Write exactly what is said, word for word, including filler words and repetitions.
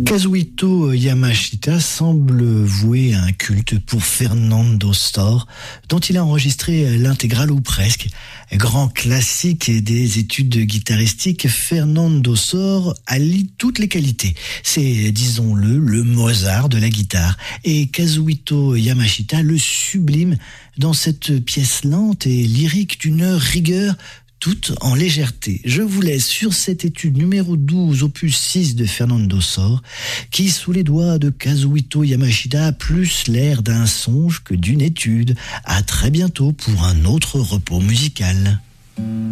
Kazuhito Yamashita semble vouer un culte pour Fernando Sor, dont il a enregistré l'intégrale ou presque. Grand classique des études guitaristiques, Fernando Sor allie toutes les qualités. C'est, disons-le, le Mozart de la guitare. Et Kazuhito Yamashita le sublime dans cette pièce lente et lyrique d'une rigueur tout en légèreté. Je vous laisse sur cette étude numéro douze, opus six de Fernando Sor, qui, sous les doigts de Kazuhito Yamashita, a plus l'air d'un songe que d'une étude. À très bientôt pour un autre repos musical.